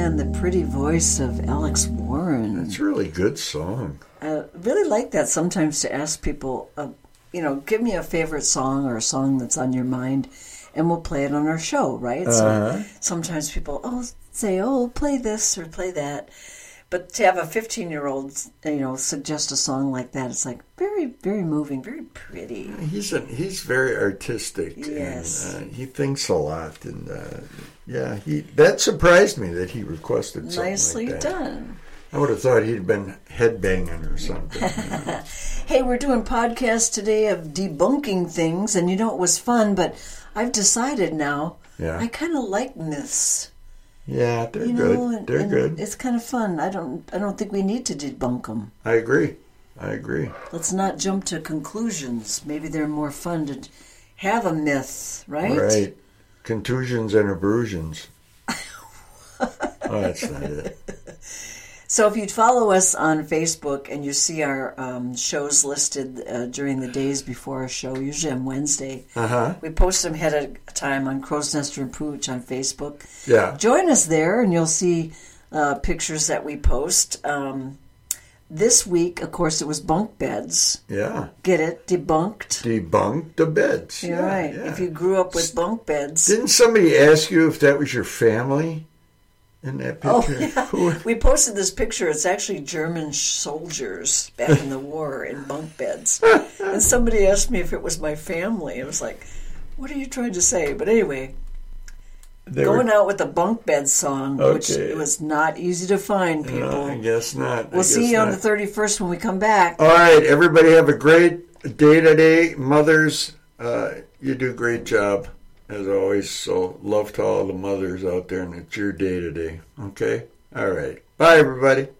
and the pretty voice of Alex Warren. It's a really good song. I really like that sometimes to ask people, give me a favorite song or a song that's on your mind, and we'll play it on our show, right? So sometimes people say, play this or play that. But to have a 15-year-old, suggest a song like that, it's like very, very moving, very pretty. He's very artistic. Yes. And he thinks a lot. And, that surprised me that he requested something Nicely like that. done. I would have thought he'd been headbanging or something. Hey, we're doing podcasts today of debunking things, and it was fun, but I've decided now I kind of like myths. Yeah, they're good. They're good. It's kind of fun. I don't think we need to debunk them. I agree. Let's not jump to conclusions. Maybe they're more fun to have a myth, right? Right. Contusions and abrasions. That's not it. So if you'd follow us on Facebook and you see our shows listed during the days before our show, usually on Wednesday, we post them ahead of time on Crow's Nest and Pooch on Facebook. Yeah. Join us there and you'll see pictures that we post. This week, of course, it was bunk beds. Yeah. Get it? Debunked. Debunked the beds. You're right. Yeah. If you grew up with bunk beds. Didn't somebody ask you if that was your family? In that picture? Oh, yeah. We posted this picture. It's actually German soldiers back in the war in bunk beds. And somebody asked me if it was my family. I was like, what are you trying to say? But anyway, going out with the bunk bed song, which was not easy to find, people. No, I guess not. We'll see you on the 31st when we come back. All right, everybody have a great day today. Mothers, you do a great job. As always, so love to all the mothers out there, and it's your day today, okay? All right. Bye, everybody.